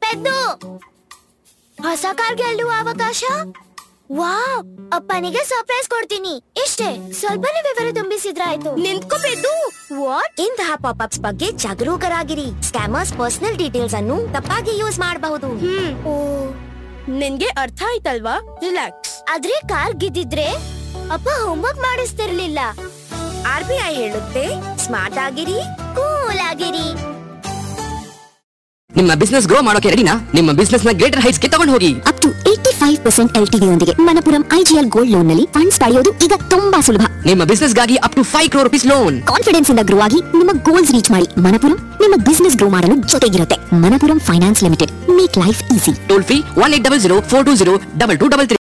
ಪೆದ್ದು ಹೊಸ ಕಾರ್ ಗೆಲ್ಲುವ ಅವಕಾಶ. ವಾವ್, ಅಪ್ಪನಿಗೆ ಸರ್ಪ್ರೈಸ್ ಕೊಡ್ತೀನಿ. ಇಷ್ಟೇ, ಸ್ವಲ್ಪನೇ ವಿವರ ತುಂಬಿಸಿದ್ರಾಯ್ತು. ನಿಂತ್ಕೋ ಪೆದ್ದು. ವಾಟ್? ಇಂತಹ ಪಾಪ್ಅಪ್ಸ್ ಬಗ್ಗೆ ಜಾಗರೂಕರಾಗಿರಿ. ಸ್ಕ್ಯಾಮರ್ಸ್ ಪರ್ಸನಲ್ ಡೀಟೇಲ್ಸ್ ಅನ್ನು ತಪ್ಪಾಗಿ ಯೂಸ್ ಮಾಡಬಹುದು. ಓ, ನಿನ್ಗೆ ಅರ್ಥ ಆಯ್ತಲ್ವಾ? ರಿಲ್ಯಾಕ್ಸ್. ಆದ್ರೆ ಕಾರ್ ಗೆದ್ದಿದ್ರೆ ಅಪ್ಪ ಹೋಮ್ವರ್ಕ್ ಮಾಡಿಸ್ತಿರ್ಲಿಲ್ಲ. RBI ಹೇಳುತ್ತೆ, ಸ್ಮಾರ್ಟ್ ಆಗಿರಿ, ಕೂಲ್ ಆಗಿರಿ. ನಿಮ್ಮ ಬಿಸ್ನೆಸ್ ಗ್ರೋ ಮಾಡೋಕೆ ರೆಡಿನಾ? ನಿಮ್ಮ ಬಿಸ್ನೆಸ್ ನ ಗ್ರೇಟರ್ ಹೈಟ್ಸ್ ಗೆ ತಗೊಂಡು ಹೋಗಿ. ಅಪ್ ಟು 85% LTV ಯೊಂದಿಗೆ ಮಣಪುರಂ IGL ಗೋಲ್ಡ್ ಲೋನ್ ನಲ್ಲಿ ಫಂಡ್ಸ್ ಪಡೆಯೋದು ಈಗ ತುಂಬಾ ಸುಲಭ. ನಿಮ್ಮ ಬಿಸ್ನೆಸ್ ಗಾಗಿ up to 5 crore rupees loan. Confidence ಇಂದ ಗ್ರೋ ಆಗಿ ನಿಮ್ಮ ಗೋಲ್ಸ್ ರೀಚ್ ಮಾಡಿ. ಮಣಪುರಂ ನಿಮ್ಮ ಬಿಸ್ನೆಸ್ ಗ್ರೋ ಮಾಡಲು ಜೊತೆಗಿರುತ್ತೆ. Manappuram finance limited, make life easy. Toll free 1800 420 2233.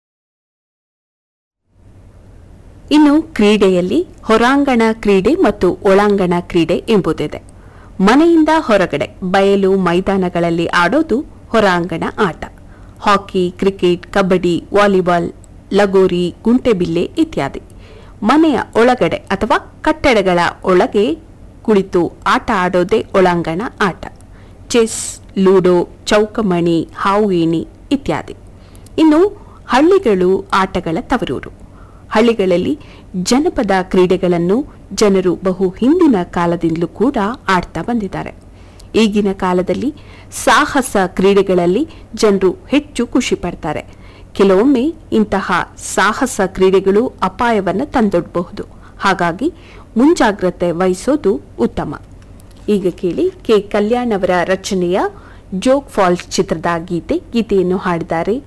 ಇನ್ನು ಕ್ರೀಡೆಯಲ್ಲಿ ಹೊರಾಂಗಣ ಕ್ರೀಡೆ ಮತ್ತು ಒಳಾಂಗಣ ಕ್ರೀಡೆ ಎಂಬುದಿದೆ. ಮನೆಯಿಂದ ಹೊರಗಡೆ ಬಯಲು ಮೈದಾನಗಳಲ್ಲಿ ಆಡೋದು ಹೊರಾಂಗಣ ಆಟ. ಹಾಕಿ, ಕ್ರಿಕೆಟ್, ಕಬಡ್ಡಿ, ವಾಲಿಬಾಲ್, ಲಗೋರಿ, ಗುಂಟೆಬಿಲ್ಲೆ ಇತ್ಯಾದಿ. ಮನೆಯ ಒಳಗಡೆ ಅಥವಾ ಕಟ್ಟಡಗಳ ಒಳಗೆ ಕುಳಿತು ಆಟ ಆಡೋದೇ ಒಳಾಂಗಣ ಆಟ. ಚೆಸ್, ಲೂಡೋ, ಚೌಕಮಣಿ, ಹಾವು ಏಣಿ ಇತ್ಯಾದಿ. ಇನ್ನು ಹಳ್ಳಿಗಳು ಆಟಗಳ ತವರೂರು. ಹಳ್ಳಿಗಳಲ್ಲಿ ಜನಪದ ಕ್ರೀಡೆಗಳನ್ನು ಜನರು ಬಹು ಹಿಂದಿನ ಕಾಲದಿಂದಲೂ ಕೂಡ ಆಡ್ತಾ ಬಂದಿದ್ದಾರೆ. ಈಗಿನ ಕಾಲದಲ್ಲಿ ಸಾಹಸ ಕ್ರೀಡೆಗಳಲ್ಲಿ ಜನರು ಹೆಚ್ಚು ಖುಷಿ ಪಡ್ತಾರೆ. ಕೆಲವೊಮ್ಮೆ ಇಂತಹ ಸಾಹಸ ಕ್ರೀಡೆಗಳು ಅಪಾಯವನ್ನು ತಂದೊಡ್ಡಬಹುದು. ಹಾಗಾಗಿ ಮುಂಜಾಗ್ರತೆ ವಹಿಸೋದು ಉತ್ತಮ. ಈಗ ಕೇಳಿ ಕೆ. ಕಲ್ಯಾಣ್ ಅವರ ರಚನೆಯ ಜೋಗ್ ಫಾಲ್ಸ್ ಚಿತ್ರದ ಗೀತೆಯನ್ನು ಹಾಡಿದ್ದಾರೆ